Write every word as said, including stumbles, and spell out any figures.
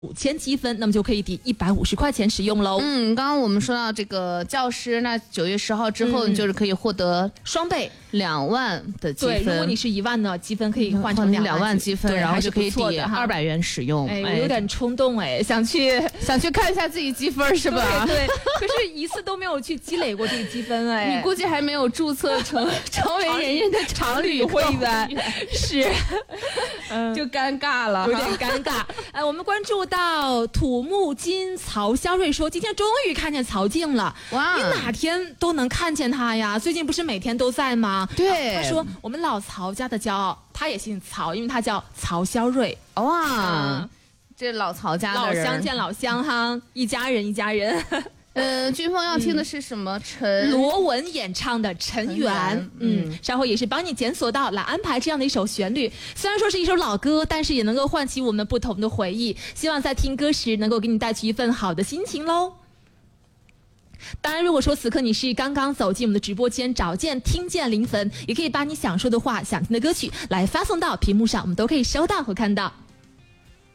五千积分，那么就可以抵一百五十块钱使用喽。 嗯，刚刚我们说到这个教师，那九月十号之后，你就是可以获得双倍两万的积分。 对，如果你是一万呢，积分可以换成两万积分，然后就可以抵二百元使用。 哎，我有点冲动哎，想去想去看一下自己积分是吧？ 对，可是一次都没有去积累过这个积分哎。 你估计还没有注册成成为人家的常旅会员， 是， 嗯，就尴尬了， 有点尴尬。哎，我们关注到土木金曹肖瑞说，今天终于看见曹静了。哇，你哪天都能看见他呀？最近不是每天都在吗？ 对， 他说我们老曹家的骄傲，他也姓曹，因为他叫曹肖瑞。 哇，嗯、这老曹家的人， 老乡见老乡哈，一家人一家人。 呃，军峰要听的是什么？陈罗文演唱的《陈缘》，嗯，嗯稍后也是帮你检索到来安排这样的一首旋律。虽然说是一首老歌，但是也能够唤起我们不同的回忆。希望在听歌时能够给你带去一份好的心情喽。当然，如果说此刻你是刚刚走进我们的直播间，找见听见临汾，也可以把你想说的话、想听的歌曲来发送到屏幕上，我们都可以收到和看到。